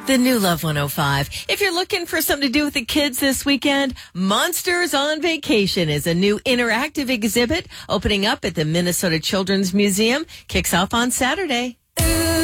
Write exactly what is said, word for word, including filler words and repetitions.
The new Love one oh five. If you're looking for something to do with the kids this weekend, Monsters on Vacation is a new interactive exhibit opening up at the Minnesota Children's Museum. Kicks off on Saturday.